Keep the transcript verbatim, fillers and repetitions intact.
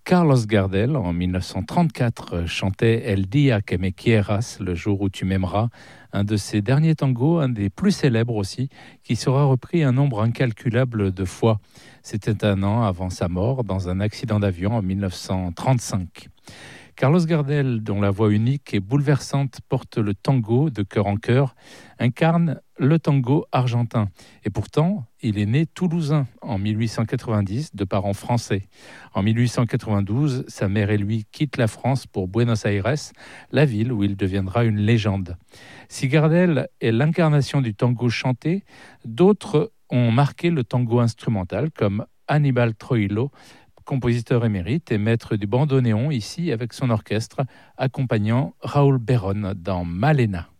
Carlos Gardel, en dix-neuf cent trente-quatre, chantait El día que me quieras, le jour où tu m'aimeras, un de ses derniers tangos, un des plus célèbres aussi, qui sera repris un nombre incalculable de fois. C'était un an avant sa mort dans un accident d'avion en dix-neuf cent trente-cinq. Carlos Gardel, dont la voix unique et bouleversante porte le tango de cœur en cœur, incarne le tango argentin. Et pourtant, il est né toulousain en mille huit cent quatre-vingt-dix, de parents français. En mille huit cent quatre-vingt-douze, sa mère et lui quittent la France pour Buenos Aires, la ville où il deviendra une légende. Si Gardel est l'incarnation du tango chanté, d'autres ont marqué le tango instrumental, comme Aníbal Troilo, compositeur émérite et maître du bandoneon ici avec son orchestre, accompagnant Raúl Berón dans Malena.